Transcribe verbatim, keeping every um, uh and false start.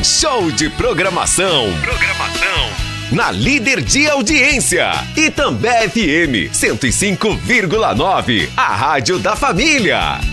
Um show de programação. Programação. Na líder de audiência. Itambé F M cento e cinco vírgula nove. A rádio da família.